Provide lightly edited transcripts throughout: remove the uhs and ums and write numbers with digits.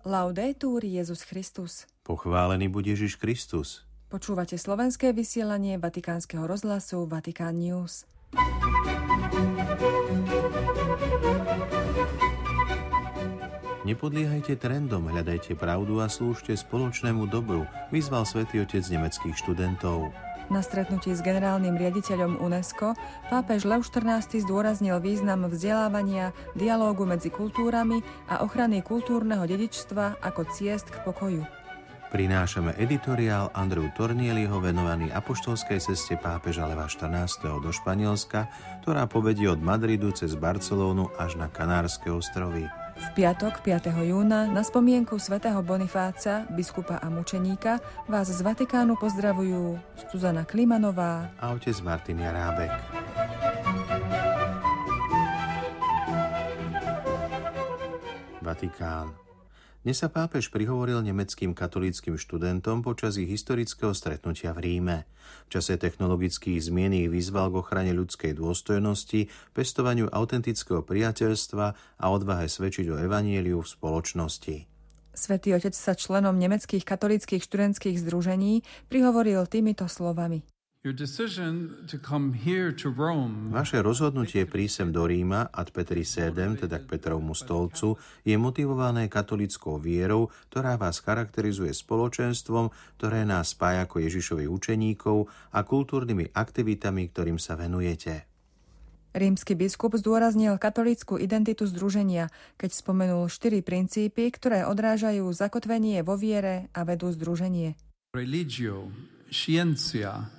Laudetur Jesus Christus. Pochválený buď Ježiš Kristus. Počúvate slovenské vysielanie Vatikánskeho rozhlasu Vatikán News. Nepodliehajte trendom, hľadajte pravdu a slúžte spoločnému dobru, vyzval Svätý Otec nemeckých študentov. Na stretnutí s generálnym riaditeľom UNESCO pápež Lev XIV zdôraznil význam vzdelávania, dialógu medzi kultúrami a ochrany kultúrneho dedičstva ako ciest k pokoju. Prinášame editoriál Andreu Tornieliho venovaný apoštolskej ceste pápeža Leva XIV do Španielska, ktorá povedie od Madridu cez Barcelónu až na Kanárske ostrovy. V piatok 5. júna na spomienku svätého Bonifáca, biskupa a mučeníka, vás z Vatikánu pozdravujú Zuzana Klimanová a otec Martin Jarábek. Vatikán. Dnes sa pápež prihovoril nemeckým katolíckym študentom počas ich historického stretnutia v Ríme. V čase technologických zmien ich vyzval k ochrane ľudskej dôstojnosti, pestovaniu autentického priateľstva a odvahe svedčiť o evanjeliu v spoločnosti. Svätý Otec sa členom nemeckých katolíckych študentských združení prihovoril týmito slovami. Vaše rozhodnutie prísť sem do Ríma ad Petri sedem, teda k Petrovmu stolcu, je motivované katolíckou vierou, ktorá vás charakterizuje spoločenstvom, ktoré nás spája ako Ježišových učeníkov a kultúrnymi aktivitami, ktorým sa venujete. Rímsky biskup zdôraznil katolícku identitu združenia, keď spomenul 4 princípy, ktoré odrážajú zakotvenie vo viere a vedú združenie. Religio, scientia,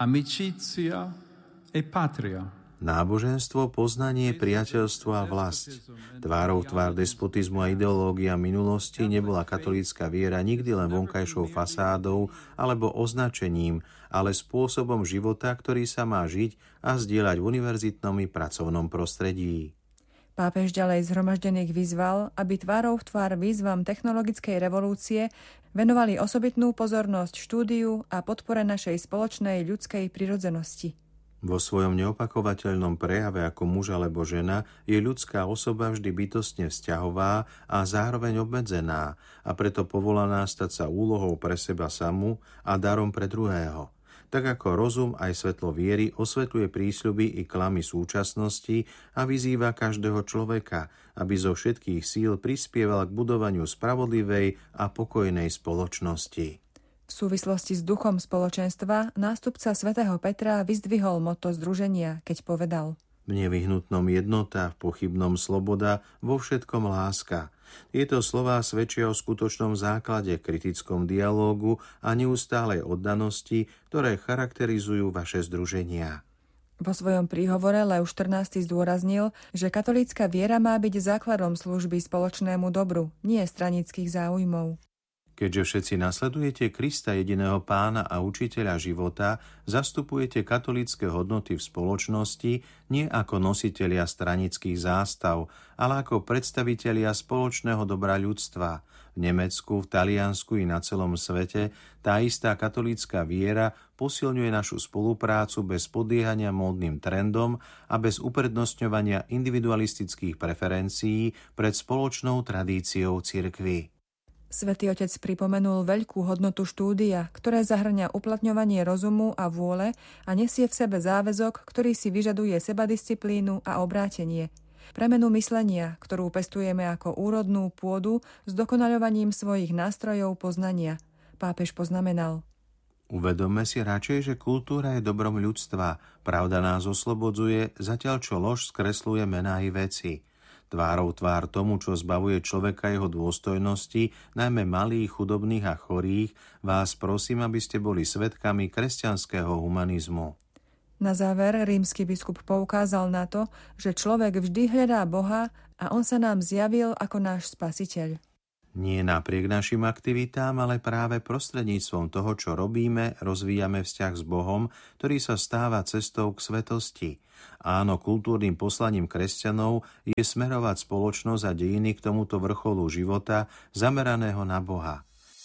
amicizia e patria. Náboženstvo, poznanie, priateľstvo a vlast. Tvárou tvár despotizmu a ideológia minulosti nebola katolícka viera nikdy len vonkajšou fasádou alebo označením, ale spôsobom života, ktorý sa má žiť a zdieľať v univerzitnom i pracovnom prostredí. Pápež ďalej zhromaždených vyzval, aby tvárou v tvár výzvam technologickej revolúcie venovali osobitnú pozornosť štúdiu a podpore našej spoločnej ľudskej prirodzenosti. Vo svojom neopakovateľnom prejave ako muž alebo žena je ľudská osoba vždy bytostne vzťahová a zároveň obmedzená a preto povolaná stať sa úlohou pre seba samú a darom pre druhého. Tak ako rozum aj svetlo viery osvetľuje prísľuby i klamy súčasnosti a vyzýva každého človeka, aby zo všetkých síl prispieval k budovaniu spravodlivej a pokojnej spoločnosti. V súvislosti s duchom spoločenstva nástupca svätého Petra vyzdvihol motto združenia, keď povedal: V nevyhnutnom jednota, v pochybnom sloboda, vo všetkom láska. Tieto slová svedčia o skutočnom základe, kritickom dialógu a neustálej oddanosti, ktoré charakterizujú vaše združenia. Vo svojom príhovore Lev XIV zdôraznil, že katolícka viera má byť základom služby spoločnému dobru, nie stranických záujmov. Keďže všetci nasledujete Krista, jediného Pána a učiteľa života, zastupujete katolícke hodnoty v spoločnosti nie ako nositelia stranických zástav, ale ako predstavitelia spoločného dobra ľudstva. V Nemecku, v Taliansku i na celom svete tá istá katolícka viera posilňuje našu spoluprácu bez podliehania módnym trendom a bez uprednostňovania individualistických preferencií pred spoločnou tradíciou cirkvi. Svätý Otec pripomenul veľkú hodnotu štúdia, ktoré zahŕňa uplatňovanie rozumu a vôle a nesie v sebe záväzok, ktorý si vyžaduje sebadisciplínu a obrátenie. Premenu myslenia, ktorú pestujeme ako úrodnú pôdu s dokonaľovaním svojich nástrojov poznania. Pápež poznamenal: Uvedomme si radšej, že kultúra je dobrom ľudstva, pravda nás oslobodzuje, zatiaľ čo lož skresľuje mená i veci. Tvárou tvár tomu, čo zbavuje človeka jeho dôstojnosti, najmä malých, chudobných a chorých, vás prosím, aby ste boli svedkami kresťanského humanizmu. Na záver rímsky biskup poukázal na to, že človek vždy hľadá Boha a on sa nám zjavil ako náš spasiteľ. Nie napriek našim aktivitám, ale práve prostredníctvom toho, čo robíme, rozvíjame vzťah s Bohom, ktorý sa stáva cestou k svetosti. Áno, kultúrnym poslaním kresťanov je smerovať spoločnosť a dejiny k tomuto vrcholu života zameraného na Boha.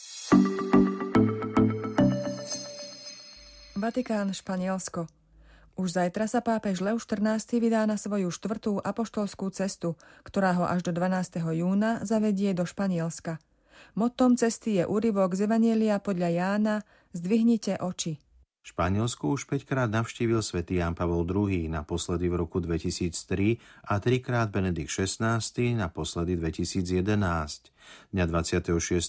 Vatikán, Španielsko. Už zajtra sa pápež Lev XIV vydá na svoju 4. apoštolskú cestu, ktorá ho až do 12. júna zavedie do Španielska. Mottom cesty je úryvok z Evanjelia podľa Jána Zdvihnite oči. Španielsku už 5-krát navštívil svätý Ján Pavol II, naposledy v roku 2003 a 3-krát Benedikt XVI, naposledy 2011. Dňa 26.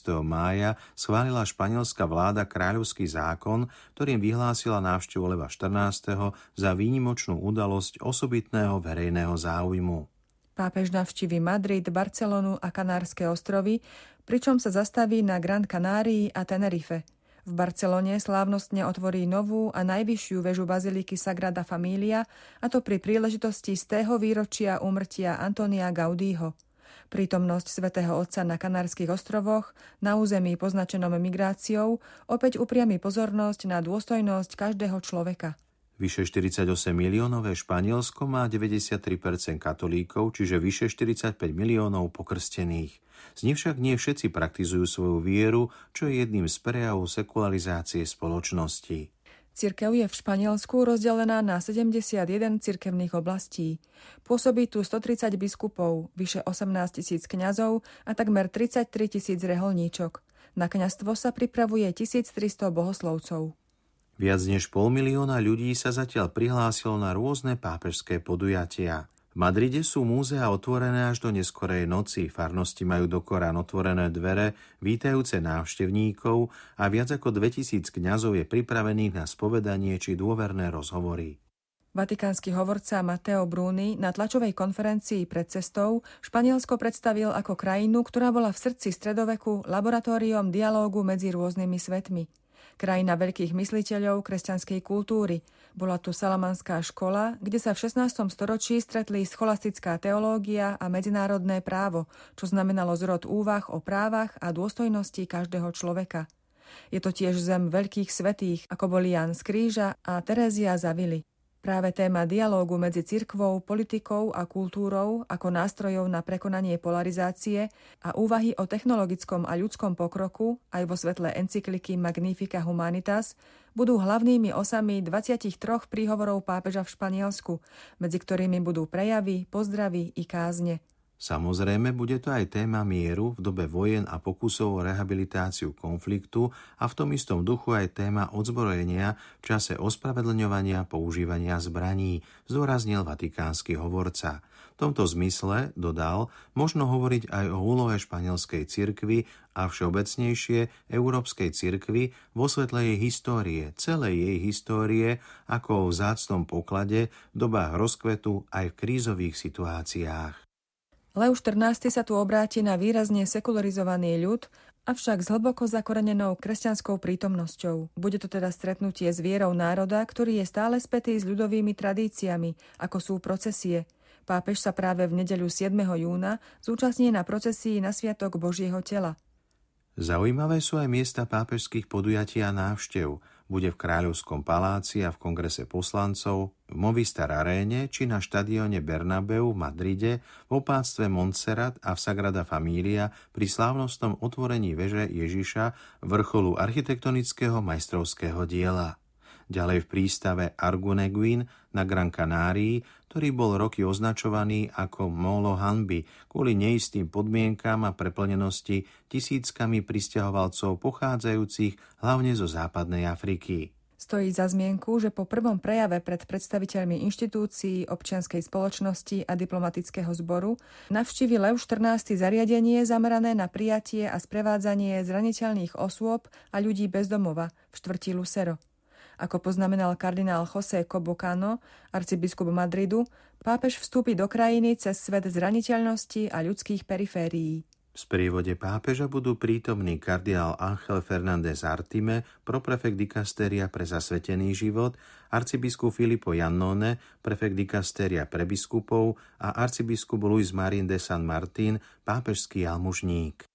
mája schválila španielská vláda kráľovský zákon, ktorým vyhlásila návštevu Leva XIV. Za výnimočnú udalosť osobitného verejného záujmu. Pápež navštívi Madrid, Barcelonu a Kanárske ostrovy, pričom sa zastaví na Gran Canárii a Tenerife. V Barcelone slávnostne otvorí novú a najvyššiu väžu baziliky Sagrada Familia, a to pri príležitosti 100. výročia úmrtia Antonia Gaudího. Prítomnosť svätého Otca na Kanárskych ostrovoch, na území poznačenom migráciou, opäť upriami pozornosť na dôstojnosť každého človeka. Vyše 48 miliónové Španielsko má 93% katolíkov, čiže vyše 45 miliónov pokrstených. Z nich však nie všetci praktizujú svoju vieru, čo je jedným z prejavov sekularizácie spoločnosti. Cirkev je v Španielsku rozdelená na 71 cirkevných oblastí. Pôsobí tu 130 biskupov, vyše 18 000 kňazov a takmer 33 000 reholníčok. Na kňazstvo sa pripravuje 1300 bohoslovcov. Viac než 500 000 ľudí sa zatiaľ prihlásilo na rôzne pápežské podujatia. V Madride sú múzea otvorené až do neskorej noci, farnosti majú do Korán otvorené dvere, vítajúce návštevníkov a viac ako 2000 kňazov je pripravených na spovedanie či dôverné rozhovory. Vatikánsky hovorca Matteo Bruni na tlačovej konferencii pred cestou Španielsko predstavil ako krajinu, ktorá bola v srdci stredoveku laboratóriom dialógu medzi rôznymi svetmi. Krajina veľkých mysliteľov kresťanskej kultúry. Bola tu Salamanská škola, kde sa v 16. storočí stretli scholastická teológia a medzinárodné právo, čo znamenalo zrod úvah o právach a dôstojnosti každého človeka. Je to tiež zem veľkých svätých, ako boli Ján z Kríža a Terézia z Avily. Práve téma dialógu medzi cirkvou, politikou a kultúrou ako nástrojov na prekonanie polarizácie a úvahy o technologickom a ľudskom pokroku aj vo svetle encykliky Magnifica Humanitas budú hlavnými osami 23 príhovorov pápeža v Španielsku, medzi ktorými budú prejavy, pozdravy i kázne. Samozrejme, bude to aj téma mieru v dobe vojen a pokusov o rehabilitáciu konfliktu a v tom istom duchu aj téma odzbrojenia v čase ospravedlňovania používania zbraní, zdôraznil vatikánsky hovorca. V tomto zmysle, dodal, možno hovoriť aj o úlohe španielskej cirkvi a všeobecnejšie európskej cirkvi vo svetle jej histórie, celej jej histórie, ako o vzácnom poklade v dobách rozkvetu aj v krízových situáciách. Leo XIV sa tu obráti na výrazne sekularizovaný ľud, avšak s hlboko zakorenenou kresťanskou prítomnosťou. Bude to teda stretnutie s vierou národa, ktorý je stále spätý s ľudovými tradíciami, ako sú procesie. Pápež sa práve v nedeľu 7. júna zúčastní na procesii na sviatok Božieho tela. Zaujímavé sú aj miesta pápežských podujatí a návštev. Bude v Kráľovskom paláci a v Kongrese poslancov, v Movistar Aréne či na štadióne Bernabeu v Madride, v opáctve Montserrat a v Sagrada Familia pri slávnostnom otvorení veže Ježiša, vrcholu architektonického majstrovského diela. Ďalej v prístave Arguneguin na Gran Canárii, ktorý bol roky označovaný ako molo hanby kvôli neistým podmienkám a preplnenosti tisíckami prisťahovalcov pochádzajúcich hlavne zo západnej Afriky. Stojí za zmienku, že po prvom prejave pred predstaviteľmi inštitúcií, občianskej spoločnosti a diplomatického zboru navštívi Leo XIV zariadenie zamerané na prijatie a sprevádzanie zraniteľných osôb a ľudí bez domova v štvrti Lucero. Ako poznamenal kardinál José Cobocano, arcibiskup Madridu, pápež vstúpi do krajiny cez svet zraniteľnosti a ľudských periférií. V sprievode pápeža budú prítomní kardinál Ángel Fernández Artime, proprefekt dikasteria pre zasvetený život, arcibiskup Filippo Iannone, prefekt dikasteria pre biskupov a arcibiskup Luis Marín de San Martín, pápežský almužník.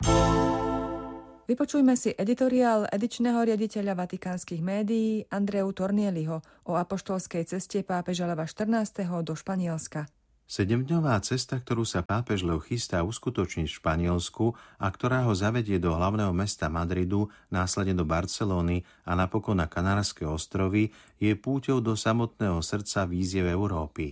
Vypočujme si editoriál edičného riaditeľa vatikánskych médií Andreu Tornieliho o apoštolskej ceste pápeža Leva XIV. Do Španielska. 7-dňová cesta, ktorú sa pápež Leo chystá uskutočniť v Španielsku a ktorá ho zavedie do hlavného mesta Madridu, následne do Barcelóny a napokon na Kanárske ostrovy, je púťou do samotného srdca víziev Európy.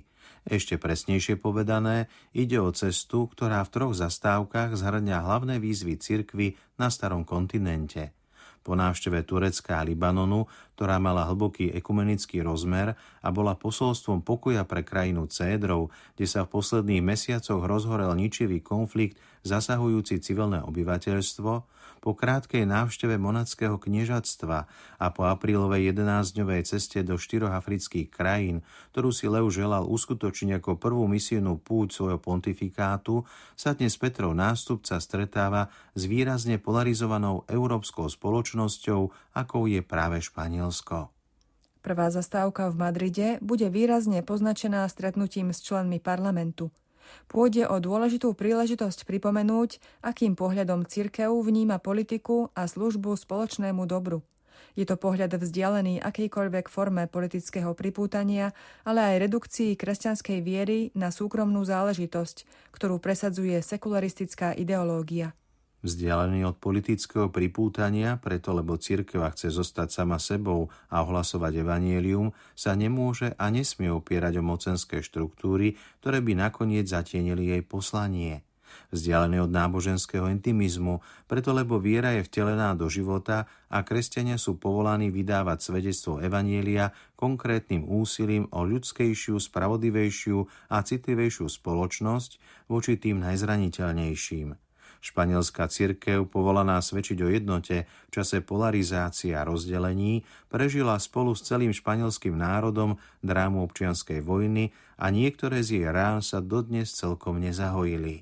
Ešte presnejšie povedané, ide o cestu, ktorá v 3 zastávkach zhrňa hlavné výzvy cirkvi na starom kontinente. Po návšteve Turecka a Libanonu, ktorá mala hlboký ekumenický rozmer a bola posolstvom pokoja pre krajinu Cédrov, kde sa v posledných mesiacoch rozhorel ničivý konflikt zasahujúci civilné obyvateľstvo, po krátkej návšteve monackého kniežatstva a po aprílovej 11-dňovej ceste do 4 afrických krajín, ktorú si Leo želal uskutočniť ako prvú misijnú púť svojho pontifikátu, sa dnes Petrov nástupca stretáva s výrazne polarizovanou európskou spoločnosťou, akou je práve Španielsko. Prvá zastávka v Madride bude výrazne poznačená stretnutím s členmi parlamentu. Pôjde o dôležitú príležitosť pripomenúť, akým pohľadom cirkev vníma politiku a službu spoločnému dobru. Je to pohľad vzdialený akejkoľvek forme politického pripútania, ale aj redukcii kresťanskej viery na súkromnú záležitosť, ktorú presadzuje sekularistická ideológia. Vzdialený od politického pripútania, preto lebo cirkev chce zostať sama sebou a ohlasovať evanjelium, sa nemôže a nesmie opierať o mocenské štruktúry, ktoré by nakoniec zatienili jej poslanie. Vzdialený od náboženského intimizmu, preto lebo viera je vtelená do života a kresťania sú povolaní vydávať svedectvo evanjelia konkrétnym úsilím o ľudskejšiu, spravodlivejšiu a citlivejšiu spoločnosť voči tým najzraniteľnejším. Španielská cirkev, povolaná svedčiť o jednote v čase polarizácie a rozdelení, prežila spolu s celým španielským národom drámu občianskej vojny a niektoré z jej rán sa dodnes celkom nezahojili.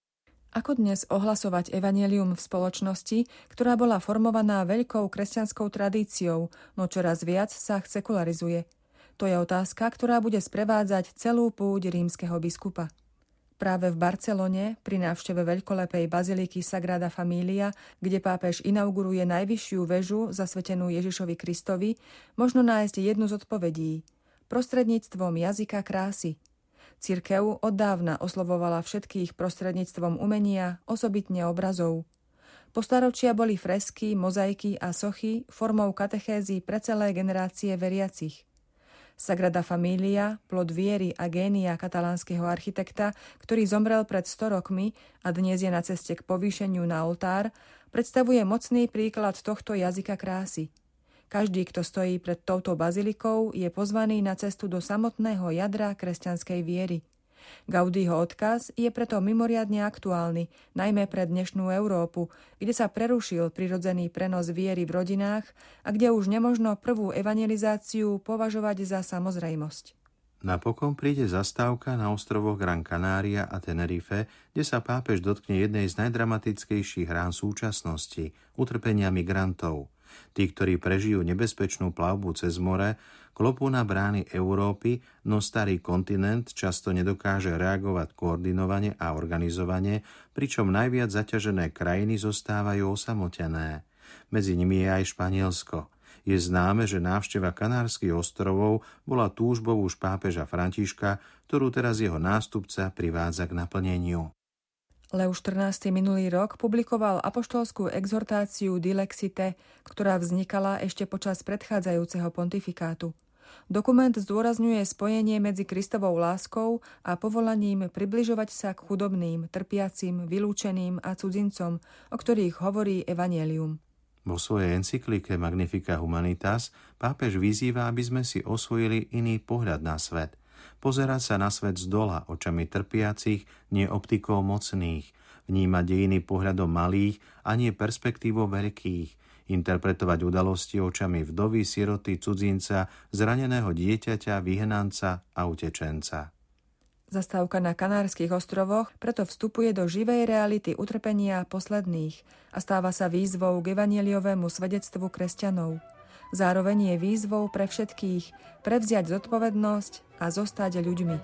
Ako dnes ohlasovať evanjelium v spoločnosti, ktorá bola formovaná veľkou kresťanskou tradíciou, no čoraz viac sa sekularizuje? To je otázka, ktorá bude sprevádzať celú púť rímskeho biskupa. Práve v Barcelone, pri návšteve veľkolepej baziliky Sagrada Familia, kde pápež inauguruje najvyššiu väžu zasvetenú Ježišovi Kristovi, možno nájsť jednu z odpovedí – prostredníctvom jazyka krásy. Cirkev oddávna oslovovala všetkých prostredníctvom umenia, osobitne obrazov. Po staročia boli fresky, mozaiky a sochy formou katechézy pre celé generácie veriacich. Sagrada Familia, plod viery a génia katalánskeho architekta, ktorý zomrel pred 100 rokmi a dnes je na ceste k povýšeniu na oltár, predstavuje mocný príklad tohto jazyka krásy. Každý, kto stojí pred touto bazilikou, je pozvaný na cestu do samotného jadra kresťanskej viery. Gaudího odkaz je preto mimoriadne aktuálny, najmä pre dnešnú Európu, kde sa prerušil prirodzený prenos viery v rodinách a kde už nemožno prvú evangelizáciu považovať za samozrejmosť. Napokon príde zastávka na ostrovoch Gran Canaria a Tenerife, kde sa pápež dotkne jednej z najdramatickejších rán súčasnosti – utrpenia migrantov. Tí, ktorí prežijú nebezpečnú plavbu cez more, klopú na brány Európy, no starý kontinent často nedokáže reagovať koordinovane a organizovane, pričom najviac zaťažené krajiny zostávajú osamotené. Medzi nimi je aj Španielsko. Je známe, že návšteva Kanárskych ostrovov bola túžbou už pápeža Františka, ktorú teraz jeho nástupca privádza k naplneniu. Leo XIV. Minulý rok publikoval apoštolskú exhortáciu Dilexite, ktorá vznikala ešte počas predchádzajúceho pontifikátu. Dokument zdôrazňuje spojenie medzi Kristovou láskou a povolaním približovať sa k chudobným, trpiacim, vylúčeným a cudzincom, o ktorých hovorí evanjelium. Vo svojej encyklike Magnifica Humanitas pápež vyzýva, aby sme si osvojili iný pohľad na svet. Pozerať sa na svet zdola očami trpiacich, nie optikou mocných, vnímať dejiny pohľadom malých a nie perspektívou veľkých, interpretovať udalosti očami vdovy, siroty, cudzinca, zraneného dieťaťa, vyhnanca a utečenca. Zastávka na Kanárskych ostrovoch preto vstupuje do živej reality utrpenia posledných a stáva sa výzvou k evanjeliovému svedectvu kresťanov. Zároveň je výzvou pre všetkých prevziať zodpovednosť a zostať ľuďmi.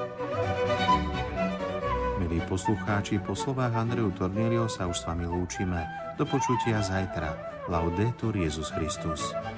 Milí poslucháči, po slovách Andreu Tornilio sa už s vami lúčime. Do počutia zajtra. Laudetur Jesus Christus.